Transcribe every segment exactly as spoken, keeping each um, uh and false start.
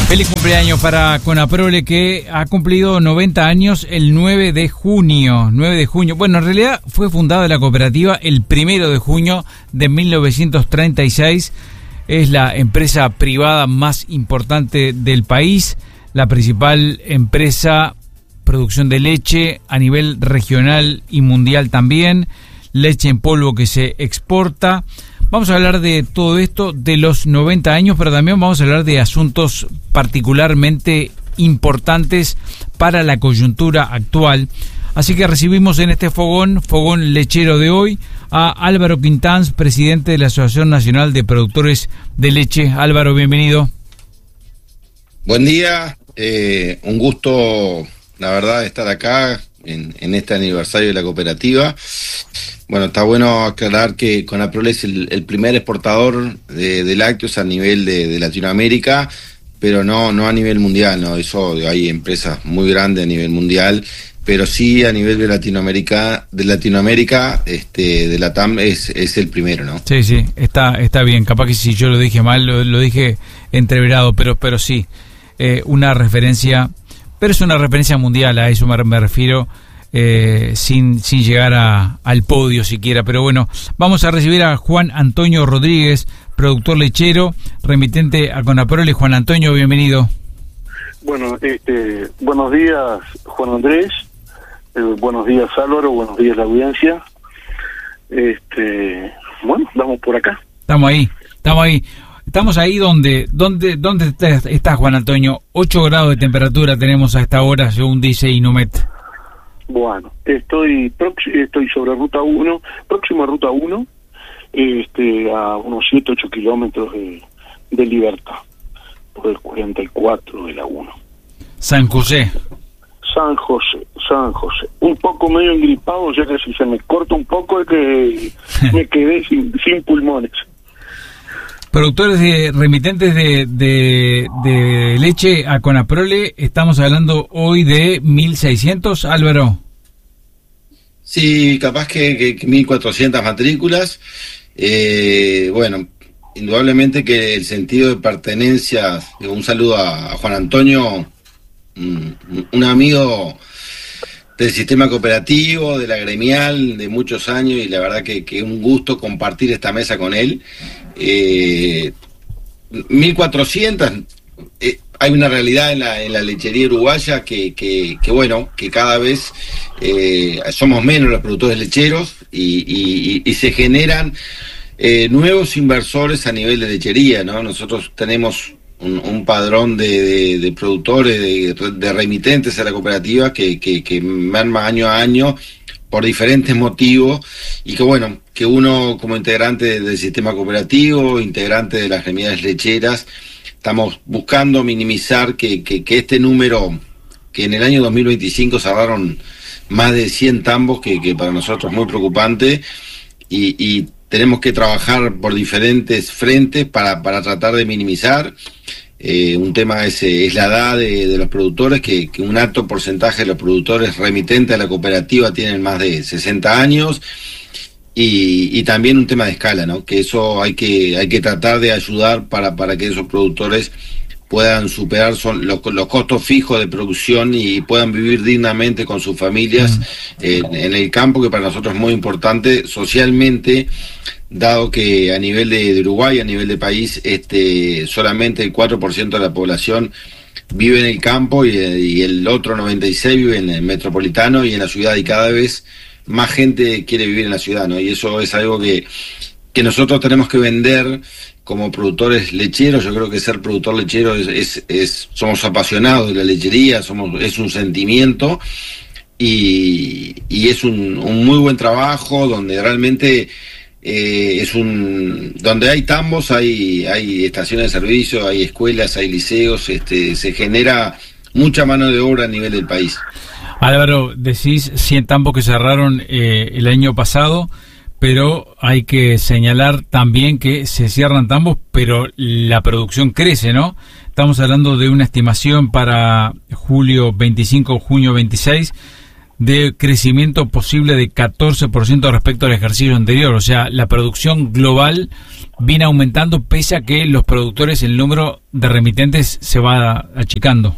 Feliz cumpleaños para Conaprole, que ha cumplido noventa años el nueve de junio. nueve de junio. Bueno, en realidad fue fundada la cooperativa el primero de junio de mil novecientos treinta y seis. Es la empresa privada más importante del país, la principal empresa producción de leche a nivel regional y mundial también, leche en polvo que se exporta. Vamos a hablar de todo esto, de los noventa años, pero también vamos a hablar de asuntos particularmente importantes para la coyuntura actual. Así que recibimos en este fogón, fogón lechero de hoy, a Álvaro Quintanz, presidente de la Asociación Nacional de Productores de Leche. Álvaro, bienvenido. Buen día, eh, un gusto, la verdad, estar acá en, en este aniversario de la cooperativa. Bueno, está bueno aclarar que Conaprole es el, el primer exportador de, de lácteos a nivel de, de Latinoamérica, pero no, no a nivel mundial, ¿no? Eso hay empresas muy grandes a nivel mundial, pero sí a nivel de Latinoamérica, de Latinoamérica, este, de la T A M es, es el primero, ¿no? Sí, sí, está, está bien. Capaz que si yo lo dije mal, lo, lo dije entreverado, pero, pero sí, eh, una referencia, pero es una referencia mundial, a eso me, me refiero. Eh, sin sin llegar a, al podio siquiera, pero bueno, vamos a recibir a Juan Antonio Rodríguez, productor lechero, remitente a Conaprole. Juan Antonio, bienvenido. Bueno, este, buenos días Juan Andrés, eh, buenos días Álvaro, buenos días la audiencia. Este, bueno, vamos por acá. Estamos ahí, estamos ahí. Estamos ahí donde, donde, donde está Juan Antonio. ocho grados de temperatura tenemos a esta hora, según dice Inumet. Bueno, estoy estoy sobre ruta uno, próximo a ruta uno, este, a unos siete, ocho kilómetros de, de Libertad, por el cuarenta y cuatro de la uno. San José. San José, San José. Un poco medio engripado, ya que si se me corta un poco es que me quedé sin, sin pulmones. Productores de remitentes de, de, de leche a Conaprole, estamos hablando hoy de mil seiscientos, Álvaro. Sí, capaz que, que, que mil cuatrocientas matrículas. Eh, bueno, indudablemente que el sentido de pertenencia, un saludo a, a Juan Antonio, un, un amigo del sistema cooperativo, de la gremial, de muchos años, y la verdad que, que un gusto compartir esta mesa con él. Eh, mil cuatrocientas, eh, hay una realidad en la, en la lechería uruguaya que, que, que bueno, que cada vez eh, somos menos los productores lecheros y, y, y se generan eh, nuevos inversores a nivel de lechería, ¿no? Nosotros tenemos un, un padrón de, de, de productores, de, de remitentes a la cooperativa que, que, que merma año a año por diferentes motivos, y que bueno, que uno como integrante del sistema cooperativo, integrante de las gremiales lecheras, estamos buscando minimizar que, que, que este número, que en el año dos mil veinticinco cerraron más de cien tambos, que, que para nosotros es muy preocupante, y, y tenemos que trabajar por diferentes frentes para, para tratar de minimizar. Eh, un tema es, es la edad de, de los productores, que, que un alto porcentaje de los productores remitentes a la cooperativa tienen más de sesenta años, y, y también un tema de escala, ¿no? Que eso hay que hay que tratar de ayudar para, para que esos productores puedan superar son los, los costos fijos de producción y puedan vivir dignamente con sus familias eh, en el campo, que para nosotros es muy importante socialmente, dado que a nivel de, de Uruguay, a nivel de país, este solamente el cuatro por ciento de la población vive en el campo, y, y el otro noventa y seis por ciento vive en el metropolitano y en la ciudad, y cada vez más gente quiere vivir en la ciudad, ¿no? Y eso es algo que, que nosotros tenemos que vender como productores lecheros. Yo creo que ser productor lechero es, es, es somos apasionados de la lechería, somos es un sentimiento, y, y es un, un muy buen trabajo donde realmente eh, es un donde hay tambos, hay hay estaciones de servicio, hay escuelas, hay liceos, este se genera mucha mano de obra a nivel del país. Álvaro, decís cien tambos que cerraron eh, el año pasado, pero hay que señalar también que se cierran tambos, pero la producción crece, ¿no? Estamos hablando de una estimación para julio veinticinco, junio veintiséis, de crecimiento posible de catorce por ciento respecto al ejercicio anterior. O sea, la producción global viene aumentando pese a que los productores, el número de remitentes se va achicando.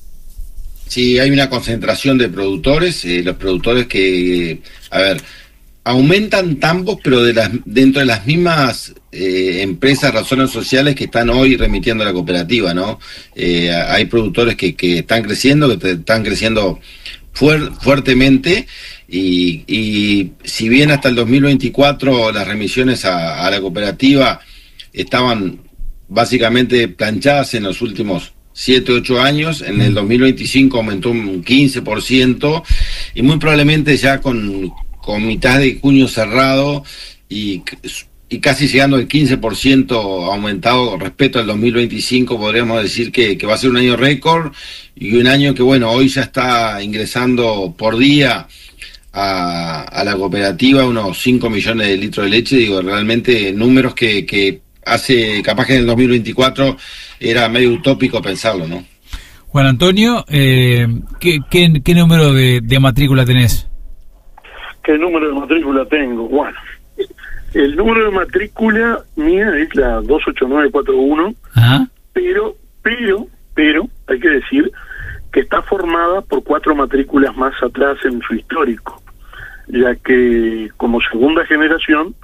Sí, hay una concentración de productores, eh, los productores que, a ver, aumentan tambos, pero de las, dentro de las mismas eh, empresas, razones sociales que están hoy remitiendo a la cooperativa, ¿no? Eh, hay productores que, que están creciendo, que te, están creciendo fuer, fuertemente, y, y si bien hasta el dos mil veinticuatro las remisiones a, a la cooperativa estaban básicamente planchadas en los últimos siete, ocho años, en el dos mil veinticinco aumentó un quince por ciento, y muy probablemente ya con, con mitad de junio cerrado y, y casi llegando al quince por ciento aumentado respecto al dos mil veinticinco, podríamos decir que, que va a ser un año récord, y un año que, bueno, hoy ya está ingresando por día a, a la cooperativa unos cinco millones de litros de leche. Digo, realmente números que, que hace, capaz que en el dos mil veinticuatro era medio utópico pensarlo, ¿no? Juan Antonio, eh, ¿qué, qué, qué número de, de matrícula tenés? ¿Qué número de matrícula tengo? Bueno, el número de matrícula mía es la dos ocho nueve cuatro uno, Ajá. pero, pero, pero, hay que decir que está formada por cuatro matrículas más atrás en su histórico, ya que como segunda generación,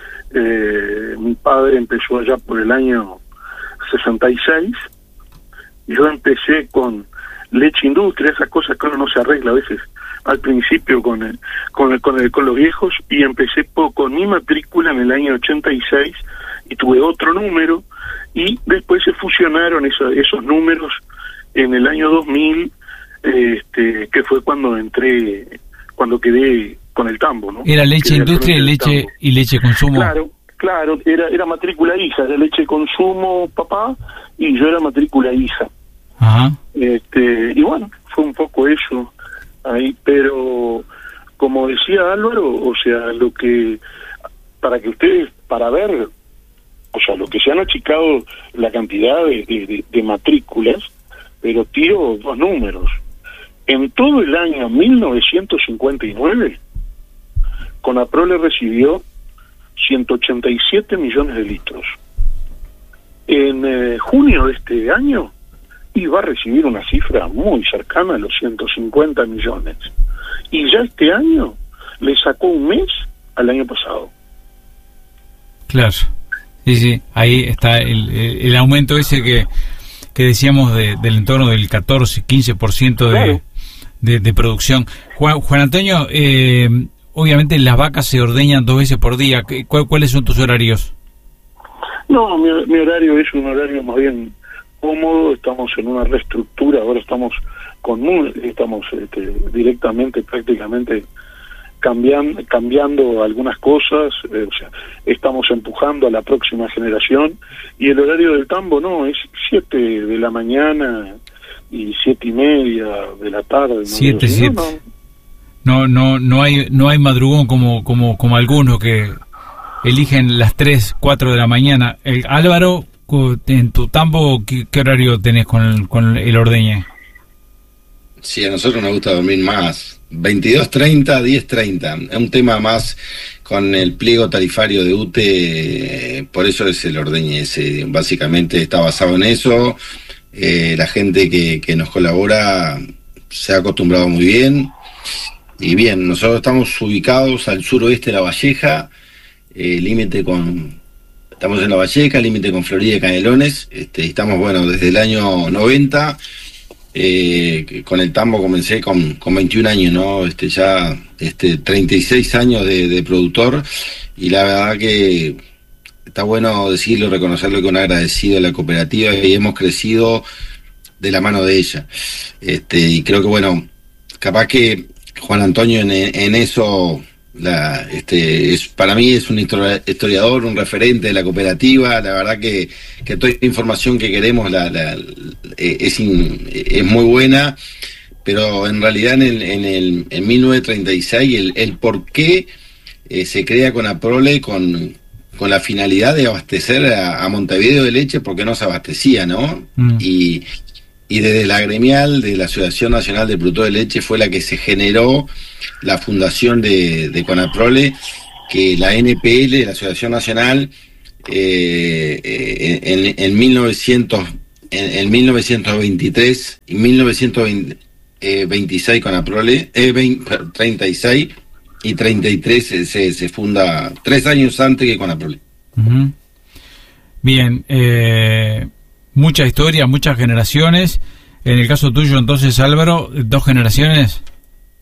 eh, mi padre empezó allá por el año sesenta y seis, yo empecé con leche industria, esas cosas que uno no se arregla a veces al principio con el, con el, con el, con los viejos, y empecé po, con mi matrícula en el año ochenta y seis, y tuve otro número, y después se fusionaron esos, esos números en el año dos mil, este, que fue cuando entré, cuando quedé con el tambo, ¿no? Era leche industria y leche y leche consumo. Claro, claro, era era matrícula hija, era leche consumo papá, y yo era matrícula hija. Ajá. Este, y bueno, fue un poco eso ahí, pero como decía Álvaro, o sea, lo que, para que ustedes, para ver, o sea, lo que se han achicado la cantidad de, de, de, de matrículas, pero tiro dos números. En todo el año mil novecientos cincuenta y nueve, Conaprole recibió ciento ochenta y siete millones de litros. En eh, junio de este año iba a recibir una cifra muy cercana a los ciento cincuenta millones. Y ya este año le sacó un mes al año pasado. Claro. Sí, sí, ahí está el, el aumento ese que, que decíamos de, del entorno del catorce, quince por ciento de, claro. de, de producción. Juan, Juan Antonio, eh, obviamente las vacas se ordeñan dos veces por día. ¿Cu- ¿Cuáles son tus horarios? No, mi, mi horario es un horario más bien cómodo. Estamos en una reestructura, ahora estamos con estamos este, directamente, prácticamente cambiando, cambiando algunas cosas, eh, o sea, estamos empujando a la próxima generación, y el horario del tambo no, es siete de la mañana y siete y media de la tarde. ¿No? Siete, siete. No, no, no, no hay, no hay madrugón como, como, como algunos que eligen las tres, cuatro de la mañana. El, Álvaro, en tu tambo, ¿qué, qué horario tenés con el, con el ordeñe? Sí, a nosotros nos gusta dormir más. veintidós treinta, diez treinta. Es un tema más con el pliego tarifario de U T E, por eso es el ordeñe ese. Básicamente está basado en eso. Eh, la gente que, que nos colabora se ha acostumbrado muy bien. Y bien, nosotros estamos ubicados al suroeste de La Valleja, eh, límite con... Estamos en La Valleja, límite con Florida y Canelones. Este, estamos, bueno, desde el año noventa... Eh, con el tambo comencé con, con veintiún años, ¿no? Este, ya este, treinta y seis años de, de productor, y la verdad que está bueno decirlo, reconocerlo, que un agradecido a la cooperativa, y hemos crecido de la mano de ella. Este, y creo que, bueno, capaz que Juan Antonio en, en eso, la, este, es, para mí es un historiador, un referente de la cooperativa. La verdad que, que toda la información que queremos la, la, es, in, es muy buena, pero en realidad en el, en el en mil novecientos treinta y seis el, el por qué eh, se crea Conaprole con, con la finalidad de abastecer a, a Montevideo de leche, porque no se abastecía, ¿no? Mm. Y y desde la gremial de la Asociación Nacional de Productores de Leche fue la que se generó la fundación de, de Conaprole, que la N P L, la Asociación Nacional, eh, en, en, mil novecientos, en, en mil novecientos veintitrés y mil novecientos veintiséis Conaprole, eh, veinte, treinta y seis y treinta y tres se, se, se funda tres años antes que Conaprole. Uh-huh. Bien, eh, mucha historia, muchas generaciones. En el caso tuyo, entonces, Álvaro, ¿dos generaciones?